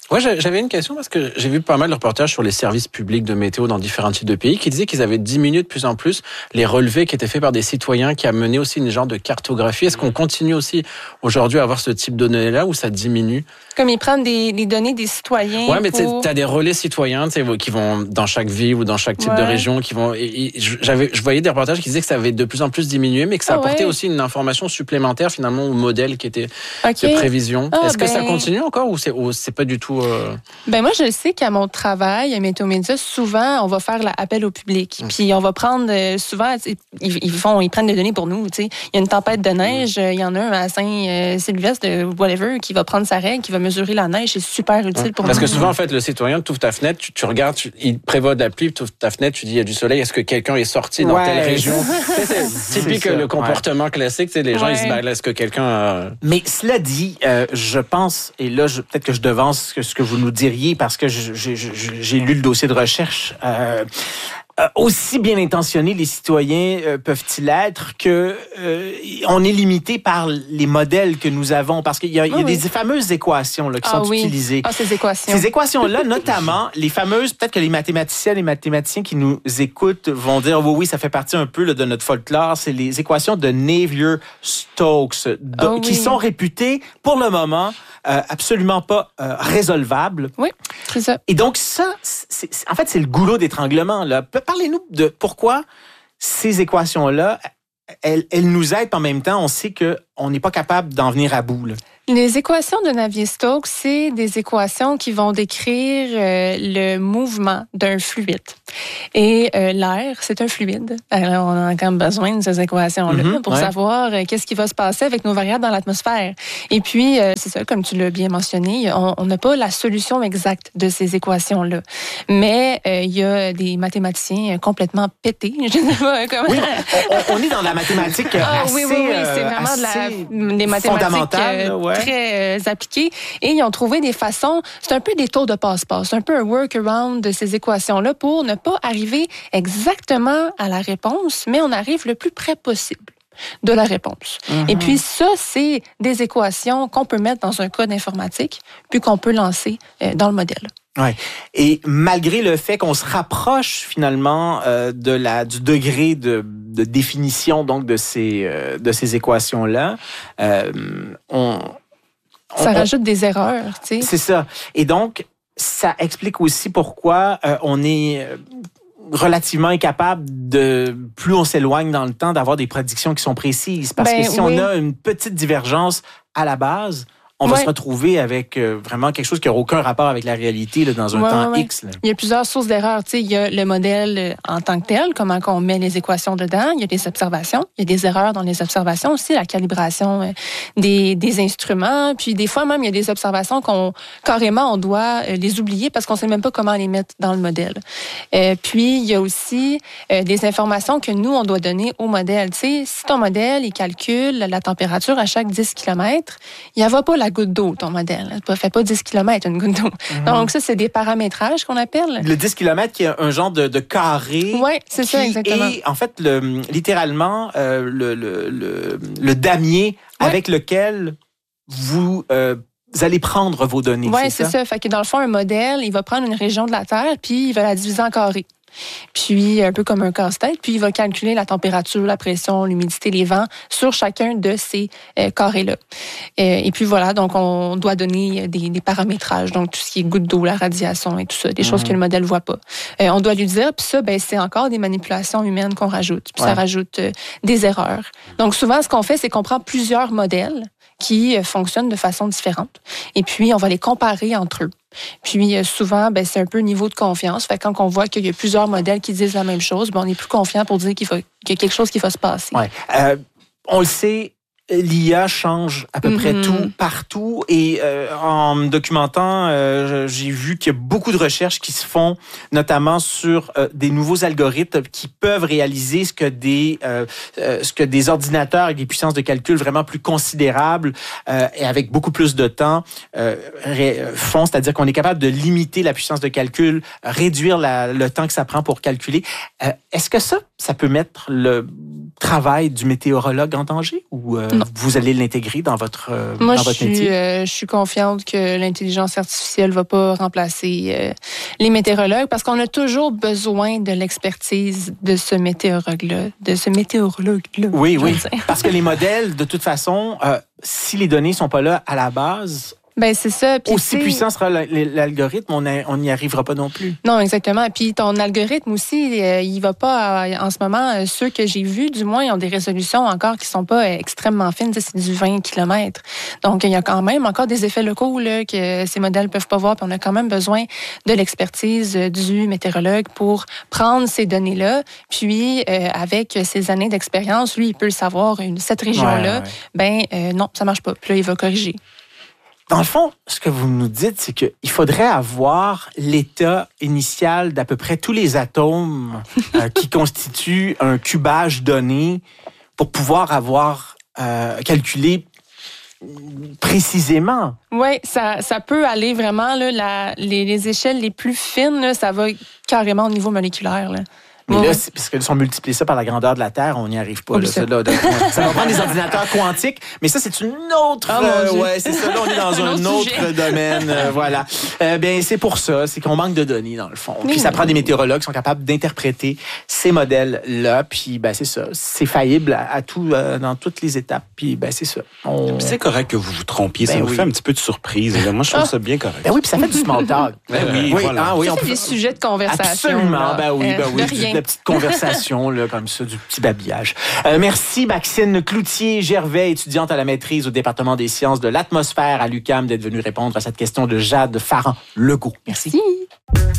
Speaker 2: Ouais, j'avais une question parce que j'ai vu pas mal de reportages sur les services publics de météo dans différents types de pays qui disaient qu'ils avaient diminué de plus en plus les relevés qui étaient faits par des citoyens, qui amenaient aussi une genre de cartographie. Est-ce qu'on continue aussi aujourd'hui à avoir ce type de données-là ou ça diminue?
Speaker 5: Comme ils prennent des, des données des citoyens.
Speaker 2: Ouais, mais
Speaker 5: pour...
Speaker 2: tu as des relais citoyens qui vont dans chaque ville ou dans chaque type ouais. de région. Qui vont, et, et, j'avais, je voyais des reportages qui disaient que ça avait de plus en plus diminué, mais que ça ah apportait ouais. aussi une information supplémentaire finalement au modèle qui était okay. de prévision. Ah, Est-ce ben... que ça continue encore ou c'est, ou c'est pas du tout... Euh...
Speaker 5: Ben moi, je sais qu'à mon travail, à Météo Média, souvent, on va faire l'appel au public. Mmh. Puis on va prendre, euh, souvent, ils, ils font, ils prennent des données pour nous. T'sais. Il y a une tempête de neige, il mmh. y en a un à Saint-Sylvestre, whatever, qui va prendre sa règle, qui va mesurer la neige. C'est super utile mmh. pour
Speaker 2: Parce
Speaker 5: nous.
Speaker 2: Parce que souvent, en fait, le citoyen, tu ouvres ta fenêtre, tu, tu regardes, tu, il prévoit de la pluie, tu ouvres ta fenêtre, tu dis, il y a du soleil, est-ce que quelqu'un est sorti dans ouais. telle région? c'est, c'est typique c'est le comportement ouais. classique. Les gens, ouais. ils se disent, ben, est-ce que quelqu'un... A...
Speaker 1: Mais cela dit, euh, je pense, et là, je, peut-être que je devance ce que, ce que vous nous diriez, parce que je, je, je, j'ai lu le dossier de recherche. Euh, euh, aussi bien intentionnés les citoyens euh, peuvent-ils être que euh, on est limité par les modèles que nous avons, parce qu'il y a, il y a oui. des fameuses équations là, qui
Speaker 5: ah,
Speaker 1: sont
Speaker 5: oui.
Speaker 1: utilisées.
Speaker 5: Ah, ces équations.
Speaker 1: Ces équations-là, notamment les fameuses, peut-être que les mathématiciens, les mathématiciens qui nous écoutent vont dire oui, oui, ça fait partie un peu là, de notre folklore. C'est les équations de Navier-Stokes, de, oh, qui oui. sont réputées pour le moment Euh, absolument pas euh, résolvable.
Speaker 5: Oui, c'est ça.
Speaker 1: Et donc ça, c'est, c'est, en fait, c'est le goulot d'étranglement. Là. Parlez-nous de pourquoi ces équations-là, elles, elles nous aident en même temps. On sait qu'on n'est pas capable d'en venir à bout. Là.
Speaker 5: Les équations de Navier-Stokes, c'est des équations qui vont décrire euh, le mouvement d'un fluide. Et euh, l'air, c'est un fluide. Alors, on a quand même besoin de ces équations-là mm-hmm, pour ouais. savoir euh, qu'est-ce qui va se passer avec nos variables dans l'atmosphère. Et puis, euh, c'est ça, comme tu l'as bien mentionné, on n'a pas la solution exacte de ces équations-là. Mais il euh, y a des mathématiciens complètement pétés. Je ne sais pas comment...
Speaker 1: Oui, on, on est dans la mathématique ah, assez...
Speaker 5: Oui, oui, oui, c'est vraiment de la, des mathématiques euh, ouais. très euh, appliquées. Et ils ont trouvé des façons... C'est un peu des tours de passe-passe, c'est un peu un workaround de ces équations-là pour ne pas arriver exactement à la réponse, mais on arrive le plus près possible de la réponse. Mm-hmm. Et puis ça, c'est des équations qu'on peut mettre dans un code informatique, puis qu'on peut lancer euh, dans le modèle.
Speaker 1: Ouais. Et malgré le fait qu'on se rapproche finalement euh, de la du degré de, de définition donc de ces euh, de ces équations-là, euh, on, on
Speaker 5: ça rajoute on, des erreurs, tu sais.
Speaker 1: C'est ça. Et donc ça explique aussi pourquoi euh, on est relativement incapable de, plus on s'éloigne dans le temps, d'avoir des prédictions qui sont précises. Parce ben, que si oui. on a une petite divergence à la base, on va ouais. se retrouver avec euh, vraiment quelque chose qui n'aura aucun rapport avec la réalité là, dans un ouais, temps ouais. X. Là.
Speaker 5: Il y a plusieurs sources d'erreurs. Tu sais, il y a le modèle en tant que tel, comment on met les équations dedans. Il y a des observations. Il y a des erreurs dans les observations aussi, la calibration euh, des, des instruments. Puis des fois même, il y a des observations qu'on carrément on doit euh, les oublier parce qu'on ne sait même pas comment les mettre dans le modèle. Euh, puis il y a aussi euh, des informations que nous, on doit donner au modèle. Tu sais, si ton modèle, il calcule la température à chaque dix kilomètres, il n'y a pas la goutte d'eau, ton modèle. Ça ne fait pas dix kilomètres, une goutte d'eau. Mm-hmm. Donc, ça, c'est des paramétrages qu'on appelle.
Speaker 1: Le dix kilomètres qui est un genre de, de carré.
Speaker 5: Oui, c'est ça, exactement.
Speaker 1: Et en fait, le, littéralement, euh, le, le, le, le damier ouais. avec lequel vous... Euh, Vous allez prendre vos données,
Speaker 5: oui,
Speaker 1: c'est,
Speaker 5: c'est
Speaker 1: ça?
Speaker 5: ça. Fait que dans le fond, un modèle, il va prendre une région de la Terre, puis il va la diviser en carrés. Puis, un peu comme un casse-tête, puis il va calculer la température, la pression, l'humidité, les vents sur chacun de ces euh, carrés-là. Euh, et puis voilà, donc on doit donner des, des paramétrages, donc tout ce qui est goutte d'eau, la radiation et tout ça, des mm-hmm. choses que le modèle ne voit pas. Euh, on doit lui dire, puis ça, ben, c'est encore des manipulations humaines qu'on rajoute. Puis ouais. ça rajoute euh, des erreurs. Donc souvent, ce qu'on fait, c'est qu'on prend plusieurs modèles qui euh, fonctionnent de façon différente. Et puis, on va les comparer entre eux. Puis souvent, ben, c'est un peu niveau de confiance. Fait que quand on voit qu'il y a plusieurs modèles qui disent la même chose, ben, on est plus confiant pour dire qu'il, faut, qu'il y a quelque chose qui va se passer.
Speaker 1: Ouais. Euh, on le sait, l'I A change à peu mm-hmm. près tout, partout. Et euh, en me documentant, euh, j'ai vu qu'il y a beaucoup de recherches qui se font, notamment sur euh, des nouveaux algorithmes qui peuvent réaliser ce que des euh, euh, ce que des ordinateurs avec des puissances de calcul vraiment plus considérables euh, et avec beaucoup plus de temps euh, ré, font. C'est-à-dire qu'on est capable de limiter la puissance de calcul, réduire la, le temps que ça prend pour calculer. Euh, est-ce que ça, ça peut mettre le travail du météorologue en danger ou euh, vous allez l'intégrer dans votre, euh,
Speaker 5: Moi,
Speaker 1: dans
Speaker 5: je
Speaker 1: votre
Speaker 5: suis,
Speaker 1: métier?
Speaker 5: Euh, je suis confiante que l'intelligence artificielle va pas remplacer euh, les météorologues parce qu'on a toujours besoin de l'expertise de ce météorologue-là, de ce météorologue-là.
Speaker 1: Oui, oui. Parce que les modèles, de toute façon, euh, si les données sont pas là à la base,
Speaker 5: ben c'est ça. Puis
Speaker 1: aussi puissant sera l'algorithme, on n'y arrivera pas non plus.
Speaker 5: Non, exactement. Puis ton algorithme aussi, euh, il va pas, euh, en ce moment, euh, ceux que j'ai vus, du moins, ils ont des résolutions encore qui sont pas euh, extrêmement fines. C'est du vingt kilomètres. Donc, il y a quand même encore des effets locaux là, que ces modèles peuvent pas voir. Puis on a quand même besoin de l'expertise euh, du météorologue pour prendre ces données-là. Puis, euh, avec ses années d'expérience, lui, il peut le savoir. Une, cette région-là, ouais, ouais. ben euh, non, ça marche pas. Puis là, il va corriger.
Speaker 1: Dans le fond, ce que vous nous dites, c'est qu'il faudrait avoir l'état initial d'à peu près tous les atomes euh, qui constituent un cubage donné pour pouvoir avoir euh, calculé précisément.
Speaker 5: Oui, ça, ça peut aller vraiment, là, la, les, les échelles les plus fines, là, ça va carrément au niveau moléculaire, là.
Speaker 1: Mais
Speaker 5: ouais.
Speaker 1: là, parce que si on multiplie ça par la grandeur de la Terre, on n'y arrive pas. Là, ça, là, de, ça va prendre des ordinateurs quantiques, mais ça, c'est une autre...
Speaker 5: Oh,
Speaker 1: euh, ouais, c'est ça. Là, on est dans un, un autre, autre domaine. Euh, voilà. Euh, bien, c'est pour ça. C'est qu'on manque de données, dans le fond. Puis ça prend des météorologues qui sont capables d'interpréter ces modèles-là. Puis, ben, c'est ça. C'est faillible à, à tout, euh, dans toutes les étapes. Puis, ben, c'est ça. On...
Speaker 3: C'est correct que vous vous trompiez. Ben ça oui. vous fait un petit peu de surprise. Là. Moi, je trouve ah. ça bien correct.
Speaker 1: Ben oui, puis ça fait du small talk.
Speaker 3: Ben oui,
Speaker 1: oui,
Speaker 3: voilà.
Speaker 1: Ah, oui,
Speaker 5: ça,
Speaker 1: on
Speaker 5: c'est
Speaker 1: peut...
Speaker 5: des sujets de conversation.
Speaker 1: Absolument.
Speaker 5: Là.
Speaker 1: Ben oui, ben oui.
Speaker 5: Euh, de rien.
Speaker 1: De la petite conversation. Là, comme ça, du petit babillage. Euh, merci, Maxine Cloutier-Gervais, étudiante à la maîtrise au département des sciences de l'atmosphère à l'U Q A M, d'être venue répondre à cette question de Jade Farand-Legault. Merci.
Speaker 5: Merci.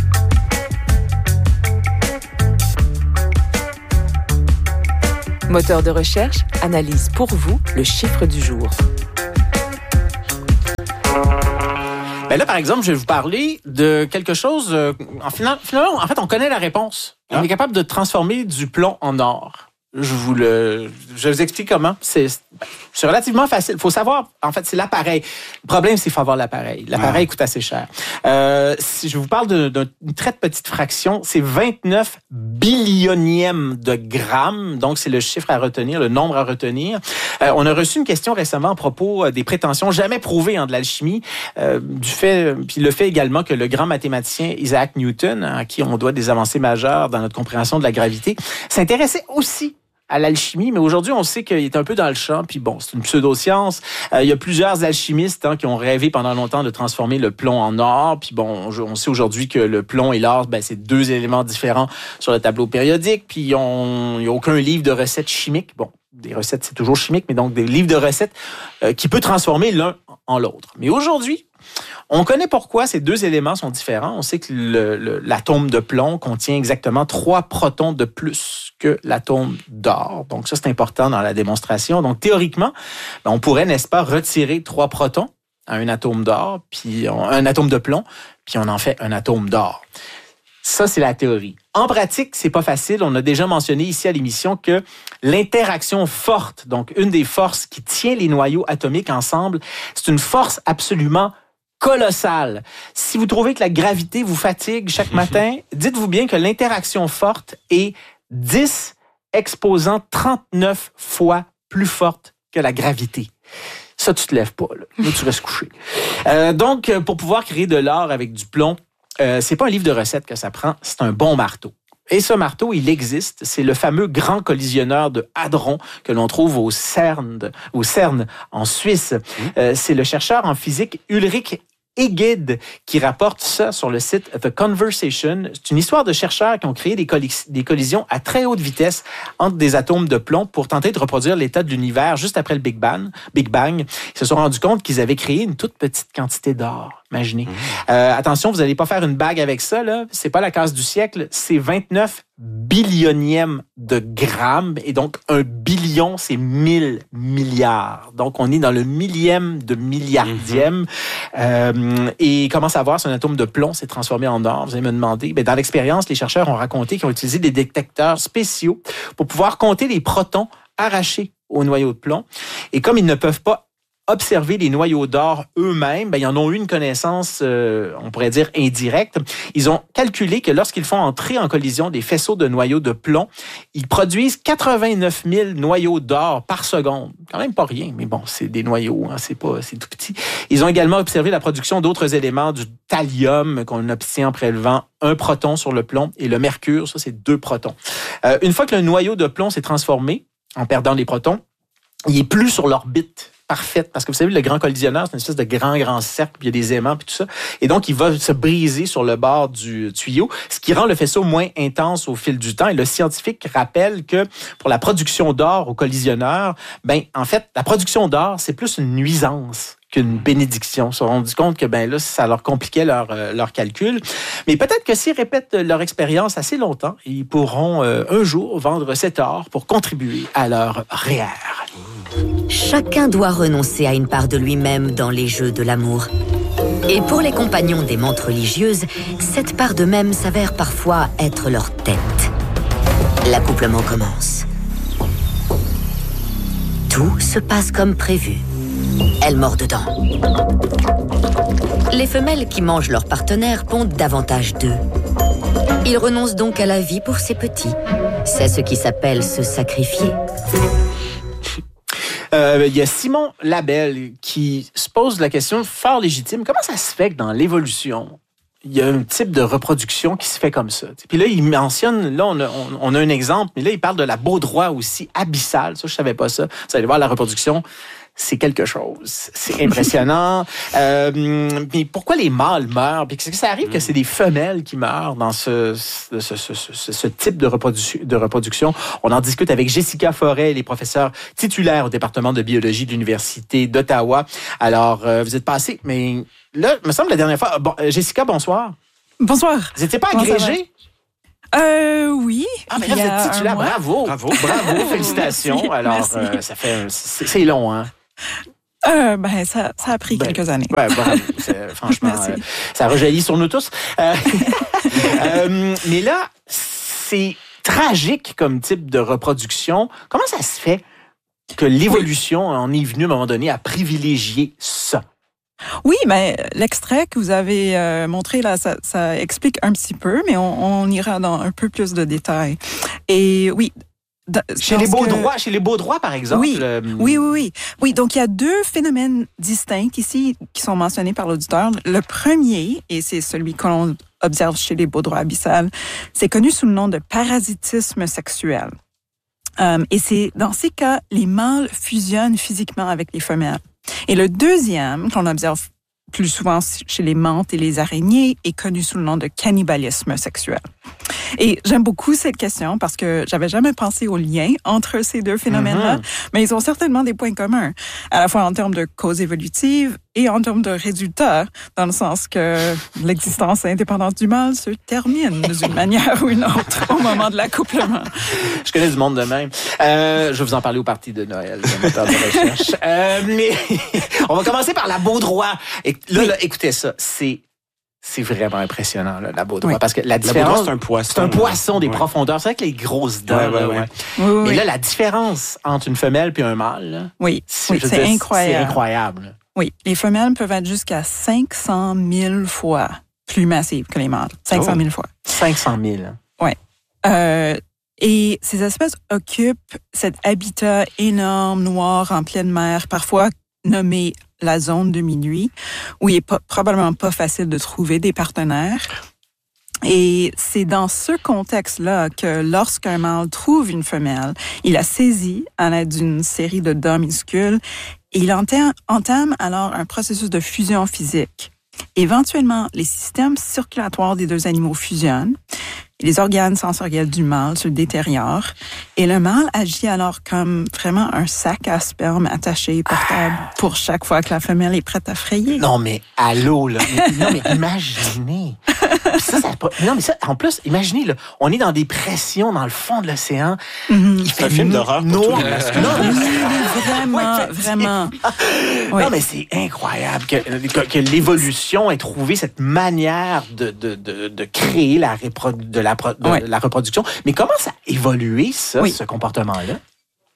Speaker 10: Moteur de recherche analyse pour vous le chiffre du jour.
Speaker 1: Ben là, par exemple, je vais vous parler de quelque chose. Euh, en final, finalement, en fait, on connaît la réponse. On ah. est capable de transformer du plomb en or. Je vous le, je vous explique comment. C'est, c'est relativement facile. Il faut savoir, en fait, c'est l'appareil. Le problème, c'est qu'il faut avoir l'appareil. L'appareil ah. coûte assez cher. Euh, si je vous parle de, de, d'une très petite fraction, c'est vingt-neuf billionièmes de grammes. Donc, c'est le chiffre à retenir, le nombre à retenir. Euh, on a reçu une question récemment à propos des prétentions jamais prouvées hein, de l'alchimie, euh, du fait, puis le fait également que le grand mathématicien Isaac Newton, à qui on doit des avancées majeures dans notre compréhension de la gravité, s'intéressait aussi à l'alchimie, mais aujourd'hui, on sait qu'il est un peu dans le champ, puis bon, c'est une pseudo-science. Euh, il y a plusieurs alchimistes hein, qui ont rêvé pendant longtemps de transformer le plomb en or, puis bon, on, on sait aujourd'hui que le plomb et l'or, ben, c'est deux éléments différents sur le tableau périodique, puis on, il n'y a aucun livre de recettes chimiques. Bon, des recettes, c'est toujours chimique, mais donc des livres de recettes euh, qui peut transformer l'un en l'autre. Mais aujourd'hui, on connaît pourquoi ces deux éléments sont différents. On sait que le, le, l'atome de plomb contient exactement trois protons de plus que l'atome d'or. Donc ça, c'est important dans la démonstration. Donc théoriquement, ben, on pourrait, n'est-ce pas, retirer trois protons à un atome d'or, puis on, un atome de plomb, puis on en fait un atome d'or. Ça, c'est la théorie. En pratique, c'est pas facile. On a déjà mentionné ici à l'émission que l'interaction forte, donc une des forces qui tient les noyaux atomiques ensemble, c'est une force absolument colossale. Si vous trouvez que la gravité vous fatigue chaque matin, dites-vous bien que l'interaction forte est dix exposant trente-neuf fois plus forte que la gravité. Ça, tu te lèves pas, là. Là, tu restes couché. Euh, donc, pour pouvoir créer de l'or avec du plomb, euh, c'est pas un livre de recettes que ça prend, c'est un bon marteau. Et ce marteau, il existe. C'est le fameux grand collisionneur de hadrons que l'on trouve au CERN, au CERN en Suisse. Mmh. Euh, c'est le chercheur en physique Ulrich Egede qui rapporte ça sur le site The Conversation. C'est une histoire de chercheurs qui ont créé des, collis- des collisions à très haute vitesse entre des atomes de plomb pour tenter de reproduire l'état de l'univers juste après le Big Bang. Big Bang. Ils se sont rendus compte qu'ils avaient créé une toute petite quantité d'or. Imaginez. Mmh. Euh, attention, vous n'allez pas faire une bague avec ça, là. C'est pas la case du siècle. C'est vingt-neuf billionièmes de grammes. Et donc, un billion, c'est mille milliards. Donc, on est dans le millième de milliardième. Mmh. Euh, et comment savoir si un atome de plomb s'est transformé en or? Vous allez me demander. Bien, dans l'expérience, les chercheurs ont raconté qu'ils ont utilisé des détecteurs spéciaux pour pouvoir compter les protons arrachés au noyau de plomb. Et comme ils ne peuvent pas observé les noyaux d'or eux-mêmes, ben, ils en ont eu une connaissance, euh, on pourrait dire, indirecte. Ils ont calculé que lorsqu'ils font entrer en collision des faisceaux de noyaux de plomb, ils produisent quatre-vingt-neuf mille noyaux d'or par seconde. Quand même pas rien, mais bon, c'est des noyaux, hein, c'est pas, c'est tout petit. Ils ont également observé la production d'autres éléments, du thallium qu'on obtient en prélevant un proton sur le plomb et le mercure, ça c'est deux protons. Euh, une fois que le noyau de plomb s'est transformé en perdant des protons, il est plus sur l'orbite parfaite, parce que vous savez, le grand collisionneur, c'est une espèce de grand, grand cercle, puis il y a des aimants, puis tout ça. Et donc, il va se briser sur le bord du tuyau, ce qui rend le faisceau moins intense au fil du temps. Et le scientifique rappelle que pour la production d'or au collisionneur, ben, en fait, la production d'or, c'est plus une nuisance qu'une bénédiction. Ils se sont rendus compte que ben là, ça leur compliquait leur, euh, leur calcul. Mais peut-être que s'ils répètent leur expérience assez longtemps, ils pourront euh, un jour vendre cet or pour contribuer à leur R E E R.
Speaker 11: Chacun doit renoncer à une part de lui-même dans les jeux de l'amour. Et pour les compagnons des mantes religieuses, cette part d'eux-mêmes s'avère parfois être leur tête. L'accouplement commence. Tout se passe comme prévu. Elle mord dedans. Les femelles qui mangent leur partenaire pondent davantage d'œufs. Ils renoncent donc à la vie pour ces petits. C'est ce qui s'appelle se sacrifier.
Speaker 1: Euh, il y a Simon Labelle qui se pose la question fort légitime. Comment ça se fait que dans l'évolution, il y a un type de reproduction qui se fait comme ça? Puis là, il mentionne, là, on a, on, on a un exemple, mais là, il parle de la baudroie aussi abyssale. Ça, je savais pas ça. Vous allez voir, la reproduction, c'est quelque chose. C'est impressionnant. euh, mais pourquoi les mâles meurent? Puis est-ce que ça arrive que c'est des femelles qui meurent dans ce, ce, ce, ce, ce, ce type de, reprodu- de reproduction? On en discute avec Jessica Forêt, les professeurs titulaires au département de biologie de l'Université d'Ottawa. Alors, euh, vous êtes passés, mais là, il me semble la dernière fois... Bon, Jessica, bonsoir.
Speaker 4: Bonsoir.
Speaker 1: Vous n'étiez pas agrégée?
Speaker 4: Euh, oui.
Speaker 1: Ah, mais là, vous êtes titulaire. Bravo. Bravo. Bravo. Félicitations.
Speaker 4: Merci.
Speaker 1: Alors,
Speaker 4: Merci.
Speaker 1: Euh, ça fait, c'est, c'est long, hein?
Speaker 4: Euh, ben, ça, ça a pris
Speaker 1: ben,
Speaker 4: quelques années.
Speaker 1: Ouais, bravo. C'est, franchement, euh, ça rejaillit sur nous tous. Euh, euh, mais là, c'est tragique comme type de reproduction. Comment ça se fait que l'évolution en est venue à un moment donné à privilégier ça?
Speaker 4: Oui, mais l'extrait que vous avez euh, montré là, ça, ça explique un petit peu, mais on, on ira dans un peu plus de détails. Et oui.
Speaker 1: Chez les Baudrois, que... chez les Baudrois, par exemple.
Speaker 4: Oui, euh... oui, oui, oui. Oui, donc il y a deux phénomènes distincts ici qui sont mentionnés par l'auditeur. Le premier, et c'est celui que l'on observe chez les Baudrois abyssales, c'est connu sous le nom de parasitisme sexuel. Um, et c'est dans ces cas, les mâles fusionnent physiquement avec les femelles. Et le deuxième, qu'on observe plus souvent chez les mantes et les araignées, est connu sous le nom de cannibalisme sexuel. Et j'aime beaucoup cette question parce que j'avais jamais pensé au lien entre ces deux phénomènes-là, mm-hmm. mais ils ont certainement des points communs, à la fois en termes de causes évolutives et en termes de résultats, dans le sens que l'existence indépendante du mâle se termine d'une manière ou une autre au moment de l'accouplement.
Speaker 1: Je connais du monde de même. Euh, je vais vous en parler au party de Noël, de moteur de recherche. Euh, mais on va commencer par la Baudroie. Et là, oui. là, écoutez ça, c'est C'est vraiment impressionnant, là, la Baudroie. Oui. Parce que la différence.
Speaker 3: La c'est un poisson.
Speaker 1: C'est un poisson des ouais. profondeurs. C'est vrai que les grosses dents. Ouais, ouais, ouais.
Speaker 4: Oui, oui,
Speaker 1: Mais là, la différence entre une femelle et un mâle, là,
Speaker 4: oui,
Speaker 1: c'est,
Speaker 4: oui, c'est
Speaker 1: dire,
Speaker 4: incroyable.
Speaker 1: C'est incroyable.
Speaker 4: Oui, les femelles peuvent être jusqu'à cinq cent mille fois plus massives que les mâles. cinq cent mille oh. fois.
Speaker 1: cinq cent mille.
Speaker 4: Oui. Euh, et ces espèces occupent cet habitat énorme, noir, en pleine mer, parfois nommé la zone de minuit, où il est pas, probablement pas facile de trouver des partenaires. Et c'est dans ce contexte-là que lorsqu'un mâle trouve une femelle, il la saisit à l'aide d'une série de dents minuscules et il entame, entame alors un processus de fusion physique. Éventuellement, les systèmes circulatoires des deux animaux fusionnent. Les organes sensoriels du mâle se détériorent et le mâle agit alors comme vraiment un sac à sperme attaché, portable pour chaque fois que la femelle est prête à frayer.
Speaker 1: Non, mais allô, là. Mais, non, mais imaginez. Ça, ça, non, mais ça, en plus, imaginez, là, on est dans des pressions dans le fond de l'océan.
Speaker 3: Mm-hmm. Il fait un film d'horreur.
Speaker 1: Non,
Speaker 3: non,
Speaker 4: mais vraiment, ouais, vraiment.
Speaker 1: Oui. Non, mais c'est incroyable que, que, que l'évolution ait trouvé cette manière de, de, de, de créer la, de la, de ouais. la reproduction. Mais comment ça a évolué, ça, oui. ce comportement-là?
Speaker 4: Oui.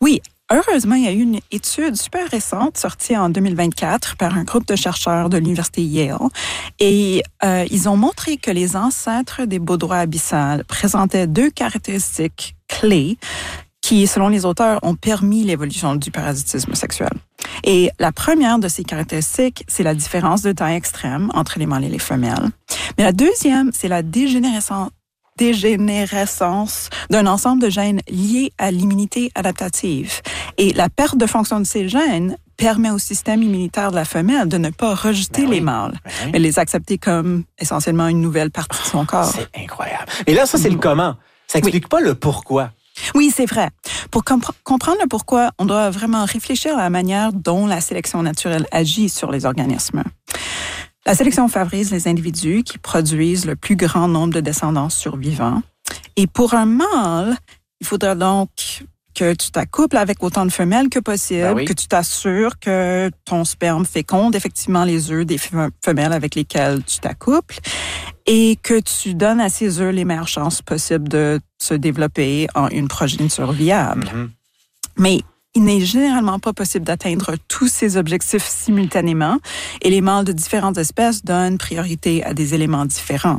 Speaker 4: Heureusement, il y a eu une étude super récente sortie en deux mille vingt-quatre par un groupe de chercheurs de l'Université Yale et euh, ils ont montré que les ancêtres des baudroies abyssales présentaient deux caractéristiques clés qui, selon les auteurs, ont permis l'évolution du parasitisme sexuel. Et la première de ces caractéristiques, c'est la différence de taille extrême entre les mâles et les femelles. Mais la deuxième, c'est la dégénérescence dégénérescence d'un ensemble de gènes liés à l'immunité adaptative. Et la perte de fonction de ces gènes permet au système immunitaire de la femelle de ne pas rejeter ben oui, les mâles, ben oui. mais les accepter comme essentiellement une nouvelle partie de son corps.
Speaker 1: C'est incroyable. Et là, ça, c'est le comment. Ça explique oui. pas le pourquoi.
Speaker 4: Oui, c'est vrai. Pour comp- comprendre le pourquoi, on doit vraiment réfléchir à la manière dont la sélection naturelle agit sur les organismes. La sélection favorise les individus qui produisent le plus grand nombre de descendants survivants. Et pour un mâle, il faudra donc que tu t'accouples avec autant de femelles que possible, ben oui. que tu t'assures que ton sperme féconde effectivement les œufs des femelles avec lesquelles tu t'accouples et que tu donnes à ces œufs les meilleures chances possibles de se développer en une progéniture viable. Mm-hmm. Mais il n'est généralement pas possible d'atteindre tous ces objectifs simultanément et les mâles de différentes espèces donnent priorité à des éléments différents.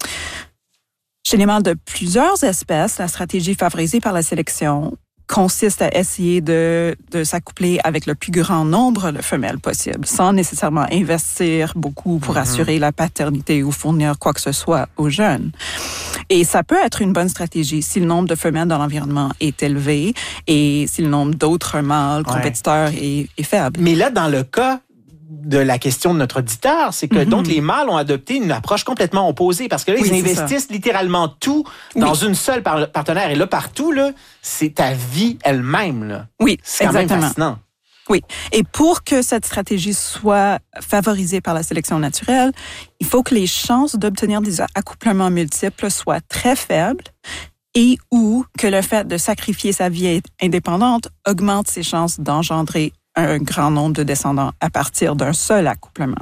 Speaker 4: Chez les mâles de plusieurs espèces, la stratégie favorisée par la sélection consiste à essayer de, de s'accoupler avec le plus grand nombre de femelles possible, sans nécessairement investir beaucoup pour mm-hmm. assurer la paternité ou fournir quoi que ce soit aux jeunes. Et ça peut être une bonne stratégie si le nombre de femelles dans l'environnement est élevé et si le nombre d'autres mâles compétiteurs ouais. est, est faible.
Speaker 1: Mais là, dans le cas de la question de notre auditeur, c'est que mm-hmm. donc les mâles ont adopté une approche complètement opposée parce que là, oui, ils investissent littéralement tout dans oui. une seule par- partenaire. Et là, partout, là, c'est ta vie elle-même. Là.
Speaker 4: Oui,
Speaker 1: c'est
Speaker 4: exactement.
Speaker 1: quand même fascinant.
Speaker 4: Oui. Et pour que cette stratégie soit favorisée par la sélection naturelle, il faut que les chances d'obtenir des accouplements multiples soient très faibles et ou que le fait de sacrifier sa vie indépendante augmente ses chances d'engendrer un grand nombre de descendants à partir d'un seul accouplement.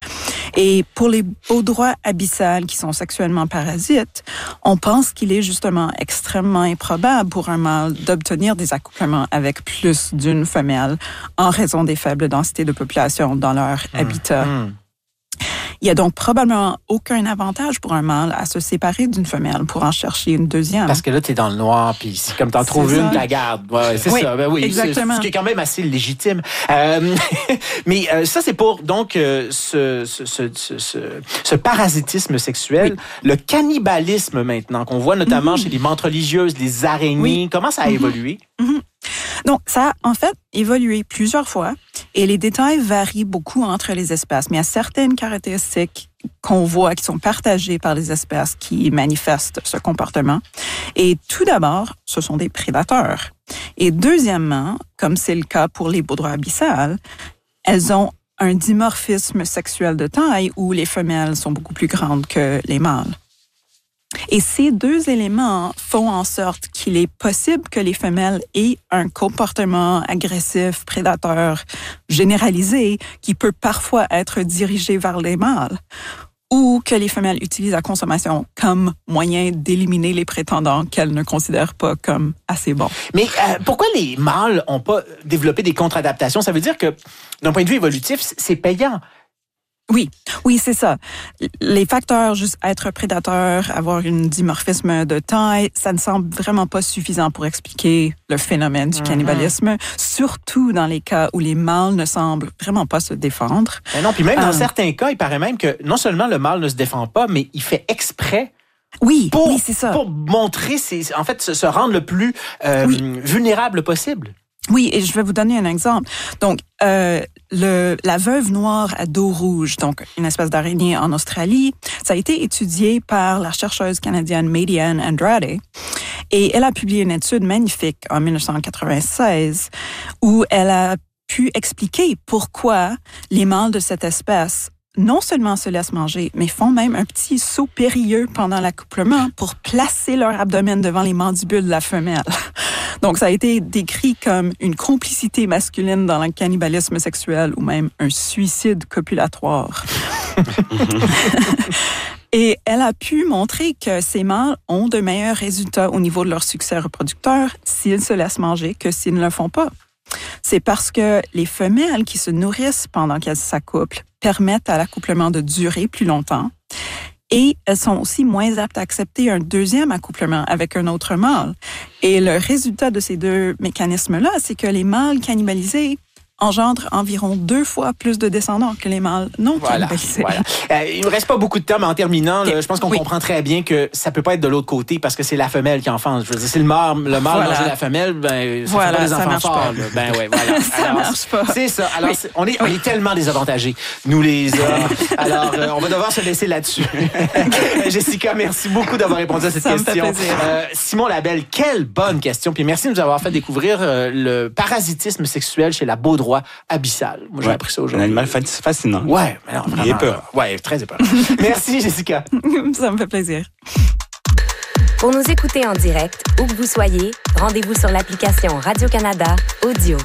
Speaker 4: Et pour les baudroies abyssales qui sont sexuellement parasites, on pense qu'il est justement extrêmement improbable pour un mâle d'obtenir des accouplements avec plus d'une femelle en raison des faibles densités de population dans leur mmh. habitat. Mmh. Il n'y a donc probablement aucun avantage pour un mâle à se séparer d'une femelle pour en chercher une deuxième.
Speaker 1: Parce que là, tu es dans le noir, puis si comme tu en trouves une, tu la gardes. Ouais, c'est
Speaker 4: oui,
Speaker 1: ça. Ben oui,
Speaker 4: exactement.
Speaker 1: C'est, ce qui est quand même assez légitime. Euh, mais euh, ça, c'est pour donc euh, ce, ce, ce, ce, ce, ce parasitisme sexuel. Oui. Le cannibalisme maintenant, qu'on voit notamment mm-hmm. chez les menthes religieuses, les araignées. Oui. Comment ça a mm-hmm. évolué?
Speaker 4: Mm-hmm. Donc, ça a en fait évolué plusieurs fois et les détails varient beaucoup entre les espèces, mais il y a certaines caractéristiques qu'on voit qui sont partagées par les espèces qui manifestent ce comportement. Et tout d'abord, ce sont des prédateurs. Et deuxièmement, comme c'est le cas pour les baudroies abyssales, elles ont un dimorphisme sexuel de taille où les femelles sont beaucoup plus grandes que les mâles. Et ces deux éléments font en sorte qu'il est possible que les femelles aient un comportement agressif, prédateur, généralisé, qui peut parfois être dirigé vers les mâles, ou que les femelles utilisent la consommation comme moyen d'éliminer les prétendants qu'elles ne considèrent pas comme assez bons.
Speaker 1: Mais euh, pourquoi les mâles n'ont pas développé des contre-adaptations? Ça veut dire que, d'un point de vue évolutif, c'est payant.
Speaker 4: Oui, oui, c'est ça. Les facteurs, juste être prédateur, avoir un dimorphisme de taille, ça ne semble vraiment pas suffisant pour expliquer le phénomène du mm-hmm. cannibalisme, surtout dans les cas où les mâles ne semblent vraiment pas se défendre.
Speaker 1: Mais non, puis même dans euh, certains cas, il paraît même que non seulement le mâle ne se défend pas, mais il fait exprès
Speaker 4: Oui,
Speaker 1: pour,
Speaker 4: oui, c'est ça.
Speaker 1: Pour montrer, ses, en fait, se, se rendre le plus euh, oui. vulnérable possible.
Speaker 4: Oui, et je vais vous donner un exemple. Donc, euh, le, la veuve noire à dos rouge, donc une espèce d'araignée en Australie, ça a été étudié par la chercheuse canadienne Mady-Ann Andrade. Et elle a publié une étude magnifique en dix-neuf cent quatre-vingt-seize où elle a pu expliquer pourquoi les mâles de cette espèce non seulement se laissent manger, mais font même un petit saut périlleux pendant l'accouplement pour placer leur abdomen devant les mandibules de la femelle. Donc, ça a été décrit comme une complicité masculine dans le cannibalisme sexuel ou même un suicide copulatoire. Et elle a pu montrer que ces mâles ont de meilleurs résultats au niveau de leur succès reproducteur s'ils se laissent manger que s'ils ne le font pas. C'est parce que les femelles qui se nourrissent pendant qu'elles s'accouplent permettent à l'accouplement de durer plus longtemps. Et elles sont aussi moins aptes à accepter un deuxième accouplement avec un autre mâle. Et le résultat de ces deux mécanismes-là, c'est que les mâles cannibalisés engendrent environ deux fois plus de descendants que les mâles non
Speaker 1: voilà,
Speaker 4: cannibalisés.
Speaker 1: Voilà. Euh, il ne me reste pas beaucoup de temps, mais en terminant, là, je pense qu'on
Speaker 4: oui.
Speaker 1: comprend très bien que ça peut pas être de l'autre côté parce que c'est la femelle qui enfante. Je veux dire, c'est le mâle, le mâle
Speaker 4: voilà.
Speaker 1: manger la femelle, ben, ça
Speaker 4: voilà,
Speaker 1: fait pas des
Speaker 4: ça
Speaker 1: enfants
Speaker 4: marche
Speaker 1: forts.
Speaker 4: pas.
Speaker 1: Là. Ben ouais, voilà.
Speaker 4: ça
Speaker 1: Alors,
Speaker 4: marche pas.
Speaker 1: C'est ça. Alors,
Speaker 4: oui.
Speaker 1: c'est, on, est, on est tellement désavantagés, nous les hommes. Alors, euh, on va devoir se laisser là-dessus. Jessica, merci beaucoup d'avoir répondu à cette
Speaker 4: ça
Speaker 1: question.
Speaker 4: Me fait plaisir.
Speaker 1: Euh, Simon Labelle, quelle bonne question. Puis merci de nous avoir fait découvrir euh, le parasitisme sexuel chez la baudroie abyssale. Moi, j'ai
Speaker 3: ouais.
Speaker 1: appris ça
Speaker 3: Un animal fascinant.
Speaker 1: Ouais, mais non, vraiment.
Speaker 3: Il est peur.
Speaker 1: Ouais, très épeurant. Merci, Jessica.
Speaker 4: Ça me fait plaisir.
Speaker 12: Pour nous écouter en direct, où que vous soyez, rendez-vous sur l'application Radio-Canada Audio.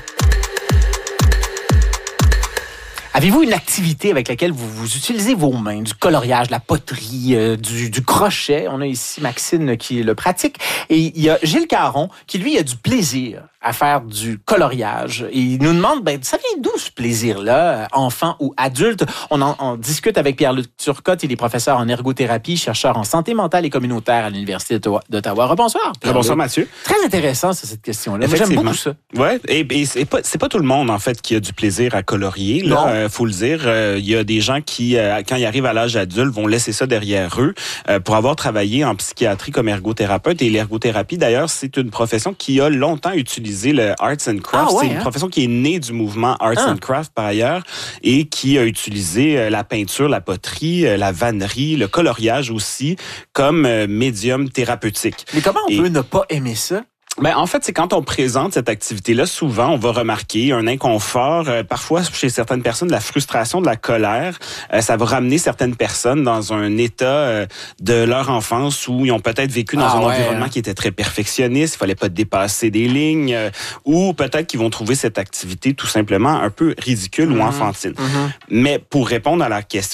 Speaker 1: Avez-vous une activité avec laquelle vous, vous utilisez vos mains, du coloriage, de la poterie, euh, du, du crochet? On a ici Maxine qui le pratique. Et il y a Gilles Caron qui, lui, a du plaisir à faire du coloriage. Et il nous demande, ben, ça vient d'où ce plaisir-là, enfant ou adulte? On en on discute avec Pierre-Luc Turcotte, il est professeur en ergothérapie, chercheur en santé mentale et communautaire à l'Université d'Ottawa. Bonsoir.
Speaker 3: Bonsoir, Mathieu.
Speaker 1: Très intéressant, ça, cette question-là. Moi, j'aime beaucoup ça.
Speaker 3: Ouais, et, et c'est pas, c'est pas tout le monde, en fait, qui a du plaisir à colorier. Là, euh, faut le dire. Il euh, y a des gens qui, euh, quand ils arrivent à l'âge adulte, vont laisser ça derrière eux. Euh, pour avoir travaillé en psychiatrie comme ergothérapeute, et l'ergothérapie, d'ailleurs, c'est une profession qui a longtemps utilisé le arts and crafts. Ah, ouais, c'est une hein? profession qui est née du mouvement arts ah. and crafts, par ailleurs, et qui a utilisé euh, la peinture, la poterie, euh, la vannerie, le coloriage aussi, comme euh, médium thérapeutique.
Speaker 1: Mais comment on
Speaker 3: et...
Speaker 1: peut ne pas aimer ça?
Speaker 3: Ben, en fait, c'est quand on présente cette activité-là, souvent, on va remarquer un inconfort, euh, parfois chez certaines personnes, de la frustration, de la colère. Euh, ça va ramener certaines personnes dans un état euh, de leur enfance où ils ont peut-être vécu dans ah, un ouais, environnement hein. qui était très perfectionniste, il fallait pas dépasser des lignes, euh, ou peut-être qu'ils vont trouver cette activité tout simplement un peu ridicule mm-hmm. ou enfantine. Mm-hmm. Mais pour répondre à la question,